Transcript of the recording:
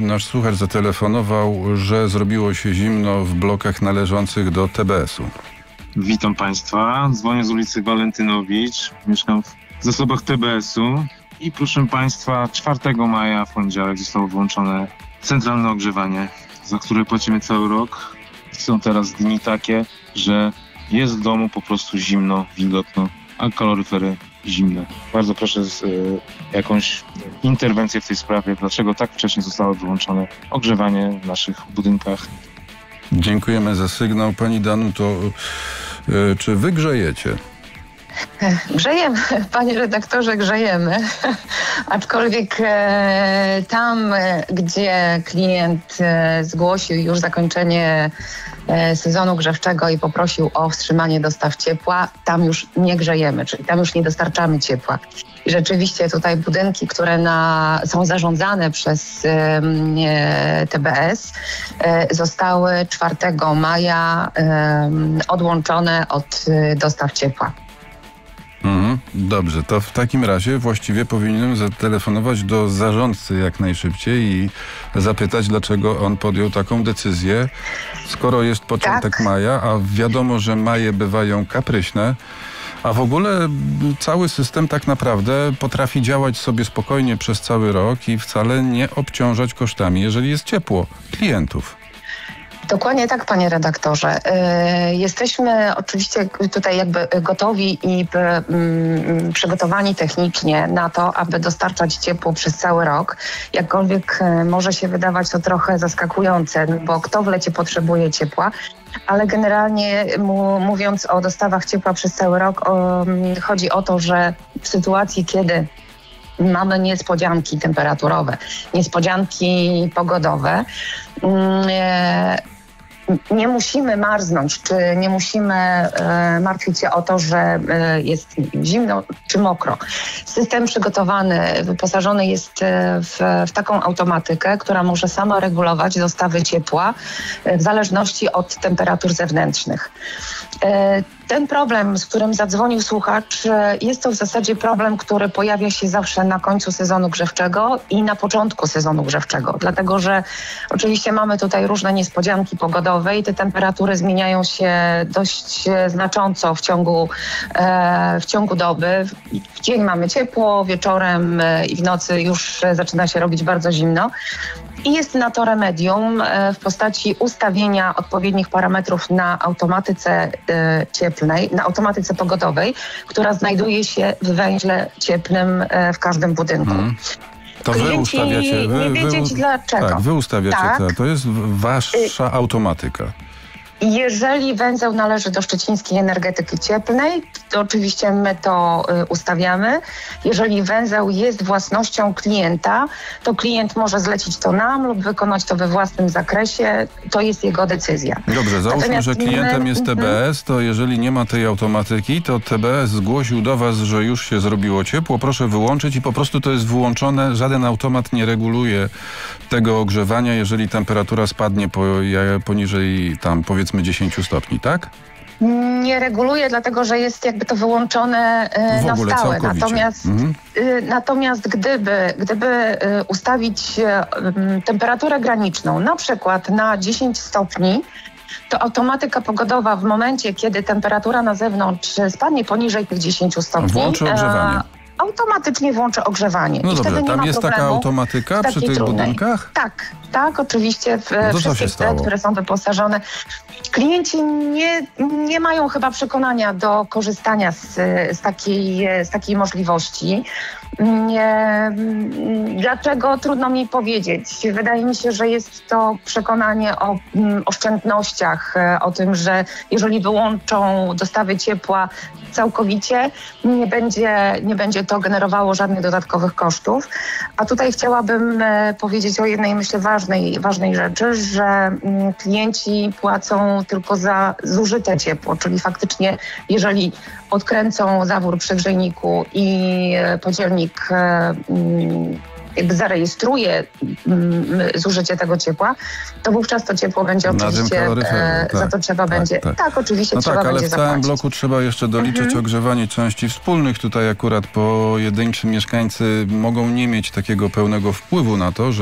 nasz słuchacz zatelefonował, że zrobiło się zimno w blokach należących do TBS-u. Witam Państwa. Dzwonię z ulicy Walentynowicz. Mieszkam w zasobach TBS-u. I proszę Państwa, 4 maja w poniedziałek zostało wyłączone centralne ogrzewanie, za które płacimy cały rok. Są teraz dni takie, że jest w domu po prostu zimno, wilgotno, a kaloryfery zimne. Bardzo proszę jakąś interwencję w tej sprawie. Dlaczego tak wcześnie zostało wyłączone ogrzewanie w naszych budynkach? Dziękujemy za sygnał. Pani Danuto, czy wy grzejecie? Grzejemy, panie redaktorze, grzejemy. Aczkolwiek tam, gdzie klient zgłosił już zakończenie sezonu grzewczego i poprosił o wstrzymanie dostaw ciepła, tam już nie grzejemy, czyli tam już nie dostarczamy ciepła. I rzeczywiście tutaj budynki, które są zarządzane przez TBS, zostały 4 maja odłączone od dostaw ciepła. Dobrze, to w takim razie właściwie powinienem zatelefonować do zarządcy jak najszybciej i zapytać, dlaczego on podjął taką decyzję, skoro jest początek maja, a wiadomo, że maje bywają kapryśne, a w ogóle cały system tak naprawdę potrafi działać sobie spokojnie przez cały rok i wcale nie obciążać kosztami, jeżeli jest ciepło klientów. Dokładnie tak, panie redaktorze. Jesteśmy oczywiście tutaj jakby gotowi i przygotowani technicznie na to, aby dostarczać ciepło przez cały rok. Jakkolwiek może się wydawać to trochę zaskakujące, bo kto w lecie potrzebuje ciepła, ale generalnie mówiąc o dostawach ciepła przez cały rok, chodzi o to, że w sytuacji, kiedy mamy niespodzianki temperaturowe, niespodzianki pogodowe, nie musimy marznąć, czy nie musimy martwić się o to, że jest zimno czy mokro. System przygotowany, wyposażony jest w taką automatykę, która może sama regulować dostawy ciepła w zależności od temperatur zewnętrznych. Ten problem, z którym zadzwonił słuchacz, jest to w zasadzie problem, który pojawia się zawsze na końcu sezonu grzewczego i na początku sezonu grzewczego, dlatego że oczywiście mamy tutaj różne niespodzianki pogodowe i te temperatury zmieniają się dość znacząco w ciągu doby. W dzień mamy ciepło, wieczorem i w nocy już zaczyna się robić bardzo zimno. I jest na to remedium w postaci ustawienia odpowiednich parametrów na automatyce cieplnej, na automatyce pogodowej, która znajduje się w węźle cieplnym w każdym budynku. To wy ustawiacie. Nie wiedzieć dlaczego. Tak, wy ustawiacie. Tak. To jest wasza automatyka. Jeżeli węzeł należy do Szczecińskiej Energetyki Cieplnej, to oczywiście my to ustawiamy. Jeżeli węzeł jest własnością klienta, to klient może zlecić to nam lub wykonać to we własnym zakresie. To jest jego decyzja. Dobrze, załóżmy, że klientem jest TBS, to jeżeli nie ma tej automatyki, to TBS zgłosił do was, że już się zrobiło ciepło, proszę wyłączyć i po prostu to jest wyłączone. Żaden automat nie reguluje tego ogrzewania, jeżeli temperatura spadnie poniżej tam powiedzmy 10 stopni, tak? Nie reguluje, dlatego że jest jakby to wyłączone na stałe. Natomiast gdyby ustawić temperaturę graniczną, na przykład na 10 stopni, to automatyka pogodowa w momencie, kiedy temperatura na zewnątrz spadnie poniżej tych 10 stopni, włączy ogrzewanie. Automatycznie włączy ogrzewanie. No i dobrze, wtedy nie tam ma jest taka automatyka przy tych budynkach? Tak, oczywiście wszystkie te, które są wyposażone. Klienci nie mają chyba przekonania do korzystania z takiej możliwości. Dlaczego? Trudno mi powiedzieć. Wydaje mi się, że jest to przekonanie o oszczędnościach, o tym, że jeżeli wyłączą dostawy ciepła całkowicie, nie będzie to generowało żadnych dodatkowych kosztów. A tutaj chciałabym powiedzieć o jednej, myślę, ważnej rzeczy, że klienci płacą tylko za zużyte ciepło, czyli faktycznie jeżeli odkręcą zawór przy grzejniku i podzielnik jakby zarejestruje zużycie tego ciepła, to wówczas to ciepło będzie oczywiście, za to trzeba będzie, oczywiście trzeba będzie ale w całym zapłacić. bloku trzeba jeszcze doliczyć ogrzewanie części wspólnych. Tutaj akurat pojedynczy mieszkańcy mogą nie mieć takiego pełnego wpływu na to, że